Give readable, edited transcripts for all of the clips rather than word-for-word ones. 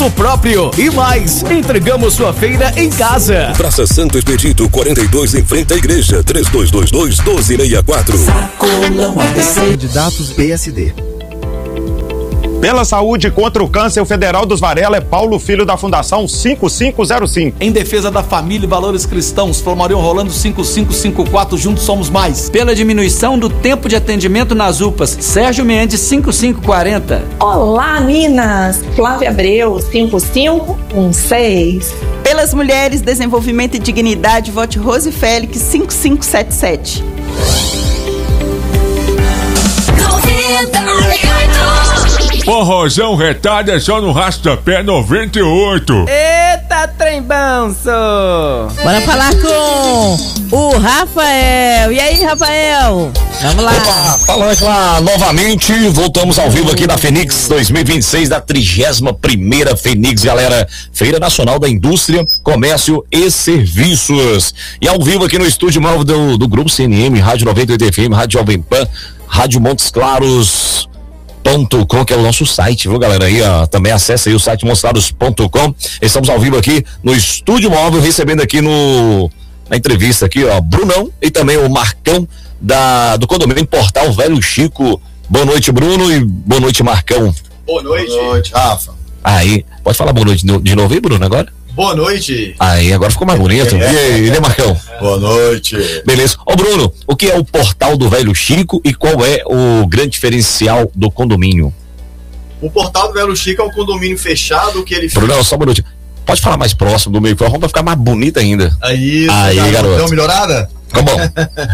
próprio e mais, entregamos sua feira em casa. Praça Santo Expedito 42, em frente à igreja, 3222-1264. Sacolão ABC. Candidatos PSD. Pela saúde contra o câncer, o Federal dos Varela é Paulo Filho, da Fundação 5505. Em defesa da família e valores cristãos, Flomarion Rolando 5554, juntos somos mais. Pela diminuição do tempo de atendimento nas UPAs, Sérgio Mendes 5540. Olá, Minas! Flávia Abreu 5516. Pelas mulheres, desenvolvimento e dignidade, vote Rose Félix 5577. Forrozão retalho é só no Rastapé 98. Eita, trem banço! Bora falar com o Rafael. E aí, Rafael? Vamos lá. Opa, falando lá novamente, voltamos ao vivo aqui da Fenix 2026, da 31ª Fenix, galera, Feira Nacional da Indústria, Comércio e Serviços. E ao vivo aqui no estúdio móvel do Grupo CNM, Rádio 98 FM, Rádio Jovem Pan, Rádio Montes Claros, .com, que é o nosso site, viu, galera? Aí, ó, também acessa aí o site monsteclaros.com. Estamos ao vivo aqui no estúdio móvel, recebendo aqui na entrevista aqui, ó, Brunão e também o Marcão do condomínio Portal Velho Chico. Boa noite, Bruno, e boa noite, Marcão. Boa noite, Rafa. Aí, pode falar boa noite de novo aí, Bruno, agora? Boa noite. Aí, agora ficou mais bonito. E aí, né, Marcão? Boa noite. Beleza. Ô, Bruno, o que é o Portal do Velho Chico e qual é o grande diferencial do condomínio? O Portal do Velho Chico é um condomínio fechado que ele... Bruno, só uma noite. Pode falar mais próximo do microfone pra ficar mais bonita ainda. Aí, garoto. Deu uma melhorada? Ficou bom.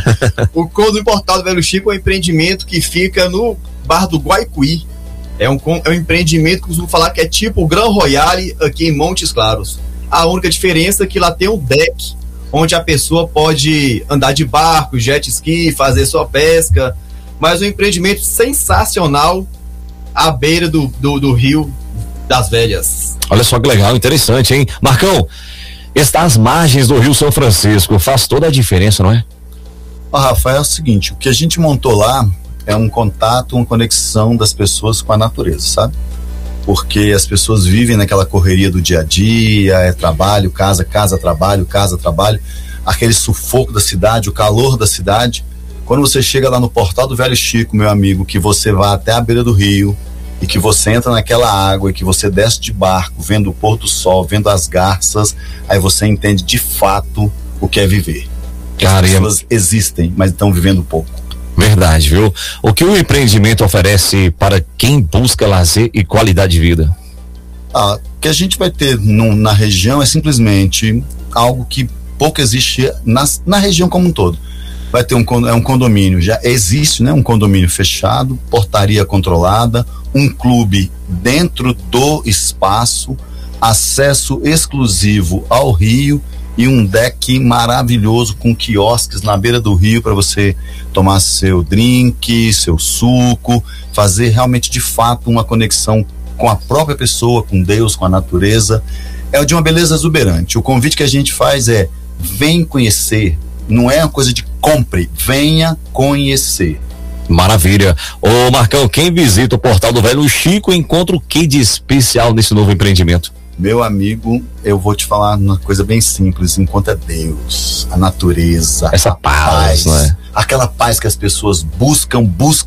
O condomínio Portal do Velho Chico é um empreendimento que fica no Bar do Guaicuí. É um empreendimento que eu costumo falar que é tipo o Gran Royale aqui em Montes Claros. A única diferença é que lá tem um deck onde a pessoa pode andar de barco, jet ski, fazer sua pesca, mas um empreendimento sensacional à beira do Rio das Velhas. Olha só que legal, interessante, hein? Marcão, está às margens do Rio São Francisco, faz toda a diferença, não é? Rafael, é o seguinte, o que a gente montou lá é um contato, uma conexão das pessoas com a natureza, sabe? Porque as pessoas vivem naquela correria do dia a dia, é trabalho, casa, trabalho, aquele sufoco da cidade, o calor da cidade. Quando você chega lá no Portal do Velho Chico, meu amigo, que você vai até a beira do rio e que você entra naquela água e que você desce de barco, vendo o pôr do sol, vendo as garças, aí você entende de fato o que é viver. As pessoas existem, mas estão vivendo pouco. Verdade, viu? O que o empreendimento oferece para quem busca lazer e qualidade de vida? O que a gente vai ter na região é simplesmente algo que pouco existe na região como um todo. Vai ter um condomínio, já existe, né? Um condomínio fechado, portaria controlada, um clube dentro do espaço, acesso exclusivo ao rio e um deck maravilhoso com quiosques na beira do rio para você tomar seu drink, seu suco, fazer realmente de fato uma conexão com a própria pessoa, com Deus, com a natureza. É de uma beleza exuberante. O convite que a gente faz é: vem conhecer, não é uma coisa de compre, venha conhecer. Maravilha. Ô Marcão, quem visita o Portal do Velho Chico encontra o que de especial nesse novo empreendimento? Meu amigo, eu vou te falar uma coisa bem simples: encontra Deus, a natureza, essa paz, não é? Aquela paz que as pessoas buscam,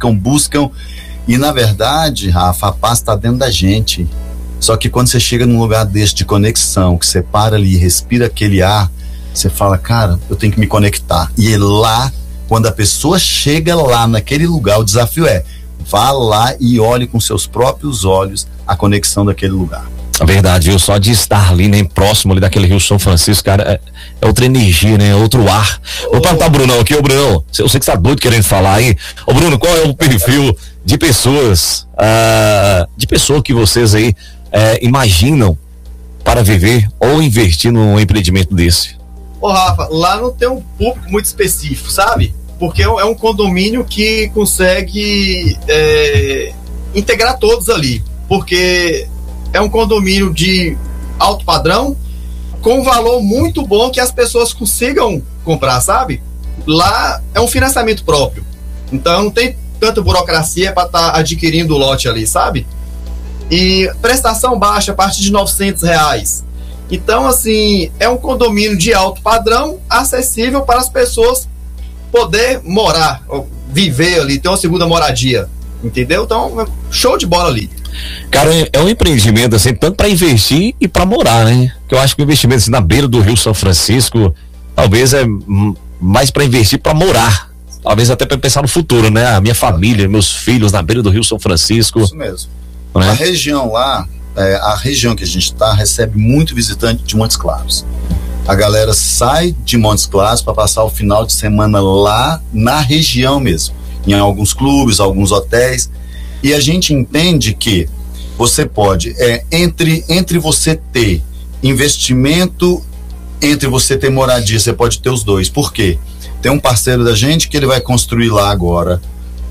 e na verdade, Rafa, a paz está dentro da gente. Só que quando você chega num lugar desse de conexão, que você para ali, respira aquele ar, você fala, cara, eu tenho que me conectar. E é lá, quando a pessoa chega lá naquele lugar, o desafio é: vá lá e olhe com seus próprios olhos a conexão daquele lugar. É verdade, viu? Só de estar ali, né, próximo ali daquele Rio São Francisco, cara, é outra energia, né? É outro ar. Vou perguntar ao Brunão aqui. Ô Brunão, eu sei que você tá doido querendo falar aí. Ô Bruno, qual é o perfil de pessoas que vocês aí imaginam para viver ou investir num empreendimento desse? Rafa, lá não tem um público muito específico, sabe? Porque é um condomínio que consegue integrar todos ali, porque é um condomínio de alto padrão, com um valor muito bom que as pessoas consigam comprar, sabe? Lá é um financiamento próprio, então não tem tanta burocracia para estar adquirindo o lote ali, sabe? E prestação baixa a partir de R$900. Então, assim, é um condomínio de alto padrão, acessível para as pessoas poder morar, viver ali, ter uma segunda moradia, entendeu? Então, show de bola ali. Cara, é um empreendimento assim, tanto para investir e para morar, né? Que eu acho que o investimento assim, na beira do Rio São Francisco, talvez é mais para investir para morar. Talvez até para pensar no futuro, né? A minha família, meus filhos na beira do Rio São Francisco. Isso mesmo. Né? A região lá, a região que a gente está, recebe muito visitante de Montes Claros. A galera sai de Montes Claros para passar o final de semana lá na região mesmo. Em alguns clubes, alguns hotéis. E a gente entende que você pode, entre você ter investimento, entre você ter moradia, você pode ter os dois. Por quê? Tem um parceiro da gente que ele vai construir lá agora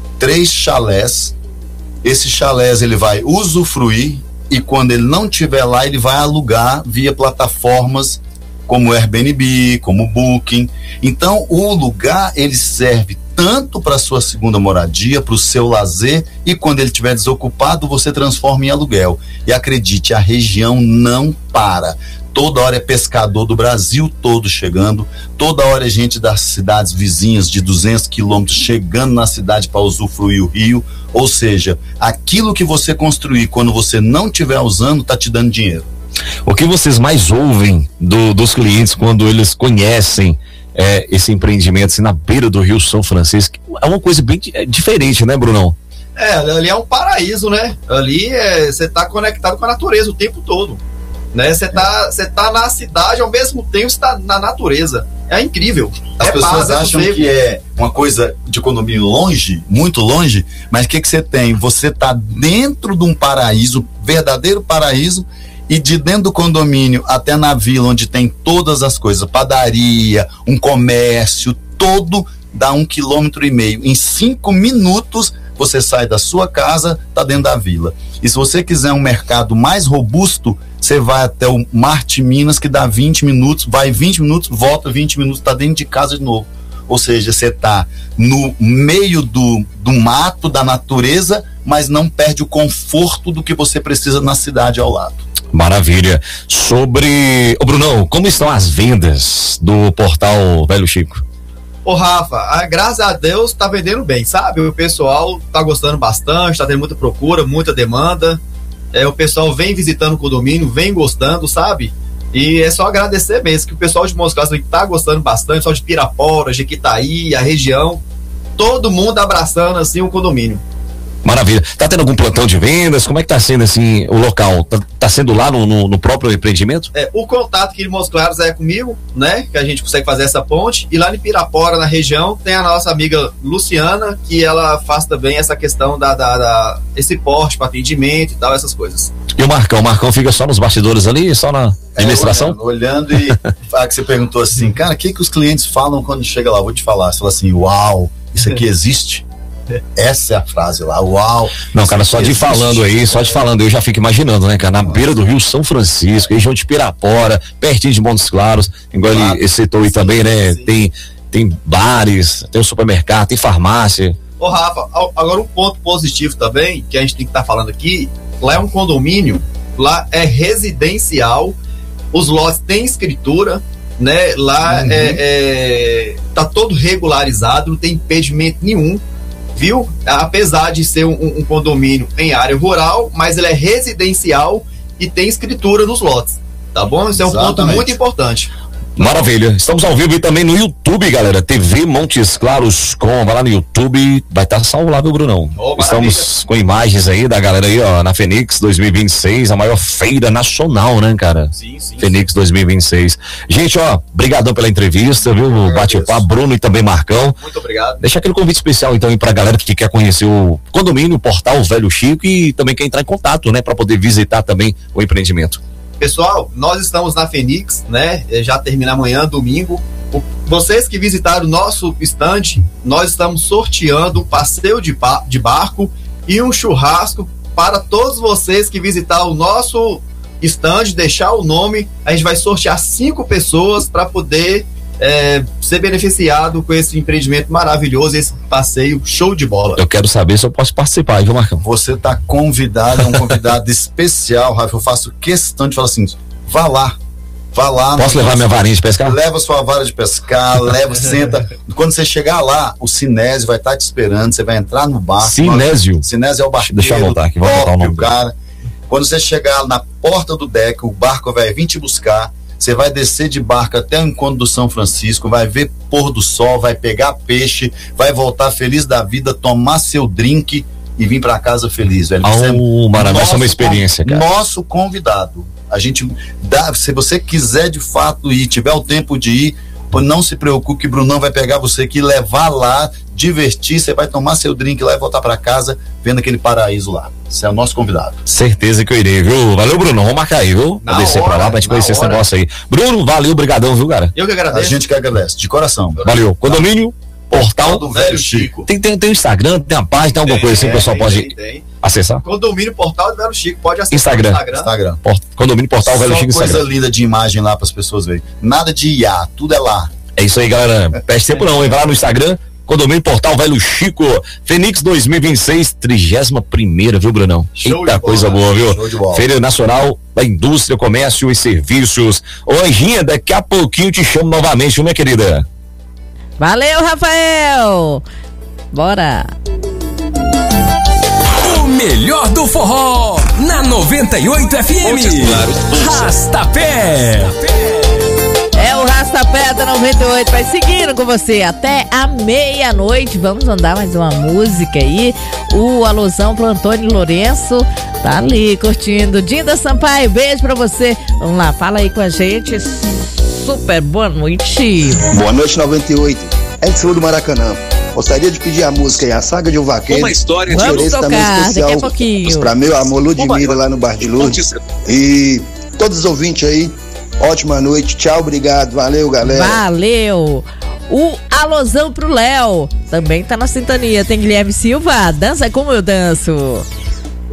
3 chalés. Esses chalés ele vai usufruir e quando ele não estiver lá, ele vai alugar via plataformas como Airbnb, como Booking. Então, o lugar, ele serve tanto para sua segunda moradia, para o seu lazer, e quando ele estiver desocupado, você transforma em aluguel. E acredite, a região não para. Toda hora é pescador do Brasil todo chegando, toda hora é gente das cidades vizinhas de 200 quilômetros chegando na cidade para usufruir o rio. Ou seja, aquilo que você construir quando você não estiver usando, está te dando dinheiro. O que vocês mais ouvem dos clientes quando eles conhecem esse empreendimento assim, na beira do Rio São Francisco? É uma coisa bem diferente, né, Brunão? Ali é um paraíso, né? Ali você tá conectado com a natureza o tempo todo, né? Você tá na cidade, ao mesmo tempo está na natureza. É incrível. As pessoas acham que é uma coisa de condomínio longe, muito longe, mas o que você tem? Você tá dentro de um paraíso, verdadeiro paraíso. E de dentro do condomínio até na vila, onde tem todas as coisas, padaria, um comércio, todo dá 1,5 km. Em 5 minutos você sai da sua casa, tá dentro da vila. E se você quiser um mercado mais robusto, você vai até o Marte Minas, que dá 20 minutos, vai 20 minutos, volta 20 minutos, tá dentro de casa de novo. Ou seja, você tá no meio do mato, da natureza, mas não perde o conforto do que você precisa na cidade ao lado. Maravilha. Sobre... Ô Brunão, como estão as vendas do portal Velho Chico? Ô Rafa, graças a Deus tá vendendo bem, sabe? O pessoal tá gostando bastante, tá tendo muita procura, muita demanda. O pessoal vem visitando o condomínio, vem gostando, sabe? E é só agradecer mesmo, que o pessoal de Montes Claros tá gostando bastante, o pessoal de Pirapora, Jequitaí, a região, todo mundo abraçando assim o condomínio. Maravilha. Tá tendo algum plantão de vendas? Como é que tá sendo assim o local? Tá sendo lá no próprio empreendimento? O contato aqui de Montes Claros é comigo, né? Que a gente consegue fazer essa ponte. E lá em Pirapora, na região, tem a nossa amiga Luciana, que ela faz também essa questão esse porte para atendimento e tal, essas coisas. E o Marcão? O Marcão fica só nos bastidores ali, só na administração? Olhando e que você perguntou assim, cara, o que os clientes falam quando chega lá? Vou te falar. Você fala assim, uau, isso aqui existe? Essa é a frase lá, uau. Não, cara, só de falando aí, eu já fico imaginando, né, cara, na beira do Rio São Francisco, região de Pirapora, pertinho de Montes Claros, igual ele citou aí também, né, tem bares, tem um supermercado, tem farmácia. Ô Rafa, agora um ponto positivo também, que a gente tem que estar falando aqui, lá é um condomínio, lá é residencial, os lotes têm escritura, né, lá tá todo regularizado, não tem impedimento nenhum, viu? Apesar de ser um condomínio em área rural, mas ele é residencial e tem escritura nos lotes, tá bom? Isso é um ponto muito importante. Maravilha. Estamos ao vivo e também no YouTube, galera. TV Montes Claros com. Vai lá no YouTube, vai estar salvo lá, viu, Brunão? Estamos com imagens aí da galera aí, ó, na Fenix 2026, a maior feira nacional, né, cara? Sim. Fenix 2026. Gente, ó, brigadão pela entrevista, viu? Bate-papo, Bruno e também Marcão. Muito obrigado. Deixa aquele convite especial, então, aí pra galera que quer conhecer o condomínio, o portal Velho Chico e também quer entrar em contato, né, pra poder visitar também o empreendimento. Pessoal, nós estamos na Fenix, né? Já termina amanhã, domingo. Vocês que visitaram o nosso stand, nós estamos sorteando um passeio de barco e um churrasco para todos vocês que visitaram o nosso stand, deixar o nome. A gente vai sortear 5 pessoas para poder ser beneficiado com esse empreendimento maravilhoso, esse passeio show de bola. Eu quero saber se eu posso participar, viu, Marcão? Você tá convidado, é um convidado especial, Rafa. Eu faço questão de falar assim: vá lá. Posso levar minha varinha de pescar? Leva sua vara de pescar, senta. Quando você chegar lá, o Sinésio vai estar te esperando. Você vai entrar no barco. Sinésio? Sinésio é o barqueiro. Deixa eu voltar aqui, vou botar o nome. Cara. Quando você chegar na porta do deck, o barco vai vir te buscar. Você vai descer de barco até o encontro do São Francisco, vai ver pôr do sol, vai pegar peixe, vai voltar feliz da vida, tomar seu drink e vir para casa feliz, velho. Maravilha, essa é uma experiência, cara. Nosso convidado. A gente dá, se você quiser de fato ir, tiver o tempo de ir, não se preocupe que o Brunão vai pegar você aqui, levar lá, divertir, você vai tomar seu drink lá e voltar para casa vendo aquele paraíso lá. Você é o nosso convidado. Certeza que eu irei, viu? Valeu, Bruno. Vamos marcar aí, viu? Vou descer pra lá pra gente conhecer esse negócio aí. Bruno, valeu, brigadão, viu, cara? Eu que agradeço. A gente que agradece, de coração. Valeu. Condomínio Portal do Velho Chico. Tem um Instagram, tem uma página, tem alguma coisa assim que o pessoal pode acessar? Condomínio Portal do Velho Chico, pode acessar. Instagram. Condomínio Portal Velho Chico, Instagram. Coisa linda de imagem lá para as pessoas verem. Nada de IA, tudo é lá. É isso aí, galera. Perde tempo não, hein? Vai lá no Instagram, Condomínio Portal Velho Chico, Fenix 2026, 31ª, viu, Brunão? Eita, coisa boa, viu? Feira Nacional da Indústria, Comércio e Serviços. Ô, Anjinha, daqui a pouquinho te chamo novamente, viu, minha querida? Valeu, Rafael! Bora! O melhor do forró na 98 FM. Rastapé. É o Rastapé da 98, vai seguindo com você até a meia-noite. Vamos andar mais uma música aí. O alusão pro Antônio Lourenço tá ali curtindo. Dinda Sampaio, beijo pra você. Vamos lá, fala aí com a gente. Super boa noite. Boa noite, 98. Edson do Maracanã. Gostaria de pedir a música aí, A Saga de um Vaqueiro. Uma história de Vamos tocar, daqui a pouquinho. Pra meu amor Ludmila lá no Bar de Lourdes. E todos os ouvintes aí, ótima noite, tchau, obrigado, valeu, galera. Valeu. O alusão pro Léo também tá na sintonia. Tem Guilherme Silva, dança como eu danço.